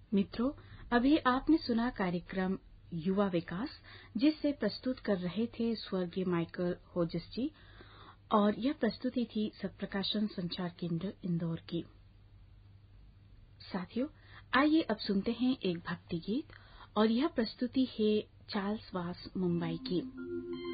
मित्रों, अभी आपने सुना कार्यक्रम युवा विकास, जिससे प्रस्तुत कर रहे थे स्वर्गीय माइकल होजस जी, और यह प्रस्तुति थी सत्प्रकाशन संचार केंद्र इंदौर की। साथियों, आइए अब सुनते हैं एक भक्ति गीत, और यह प्रस्तुति है चार्ल्स वास मुंबई की।